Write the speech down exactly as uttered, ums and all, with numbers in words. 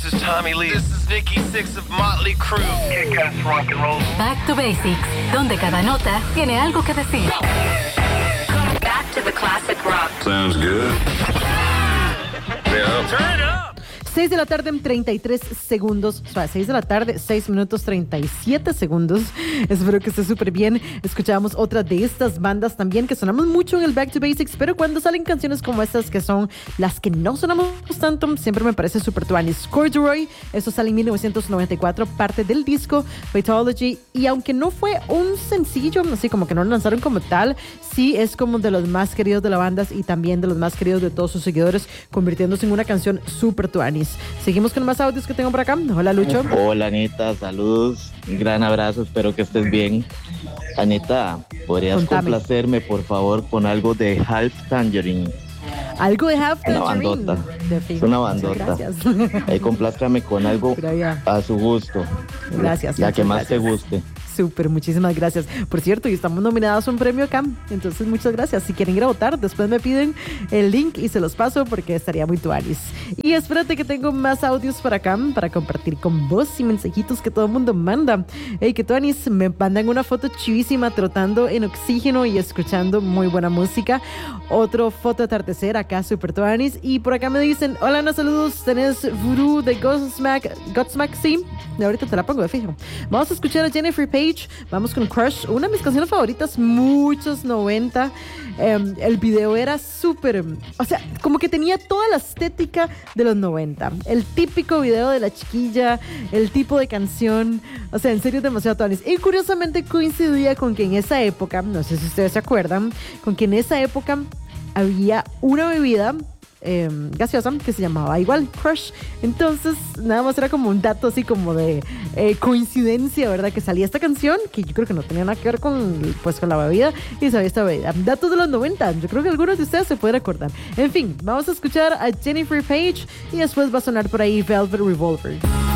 is Tommy Lee. This is Nikki Sixx of Motley Crue. Kick-ass rock and roll. Back to Basics, donde cada nota tiene algo que decir. Back to the classic rock. Sounds good. Yeah. Turn it up. seis de la tarde en treinta y tres segundos. O sea, seis de la tarde, seis minutos treinta y siete segundos. Espero que esté súper bien. Escuchamos otra de estas bandas también que sonamos mucho en el Back to Basics, pero cuando salen canciones como estas que son las que no sonamos tanto, siempre me parece súper tuanis. Corduroy, eso sale en mil novecientos noventa y cuatro, parte del disco Faithology, y aunque no fue un sencillo, así como que no lo lanzaron como tal, sí es como de los más queridos de la banda y también de los más queridos de todos sus seguidores, convirtiéndose en una canción súper tuanis. Seguimos con más audios que tengo por acá. Hola, Lucho. Hola, Anita, saludos, un gran abrazo, espero que estés bien. Anita, ¿podrías Contame. complacerme, por favor, con algo de Half Tangerine? Algo de Half Una Tangerine. bandota, De es fijo. una Muchas bandota. Gracias. Ahí complázcame con algo Pero ya. a su gusto. Gracias, La muchas que más gracias. te guste. Súper, muchísimas gracias. Por cierto, y estamos nominados a un premio acá. Entonces, muchas gracias. Si quieren ir a votar, después me piden el link y se los paso porque estaría muy tuanis. Y espérate que tengo más audios para acá para compartir con vos y mensajitos que todo el mundo manda. Hey, que tuanis, me mandan una foto chivísima trotando en oxígeno y escuchando muy buena música. Otro foto de atardecer acá, súper tuanis. Y por acá me dicen, hola, no, saludos, tenés Voodoo de Godsmack. Godsmack, sí. Ahorita te la pongo de fijo. Vamos a escuchar a Jennifer Page. Vamos con Crush, una de mis canciones favoritas, muchos noventa. Eh, el video era súper, o sea, como que tenía toda la estética de los noventa. El típico video de la chiquilla, el tipo de canción, o sea, en serio demasiado tuanis. Y curiosamente coincidía con que en esa época, no sé si ustedes se acuerdan, con que en esa época había una bebida Eh, gaseosa que se llamaba igual Crush. Entonces nada más era como un dato así como de eh, coincidencia, ¿verdad? Que salía esta canción que yo creo que no tenía nada que ver con, pues, con la bebida y sabía esta bebida. Datos de los noventa, yo creo que algunos de ustedes se pueden acordar. En fin, vamos a escuchar a Jennifer Page y después va a sonar por ahí Velvet Revolver.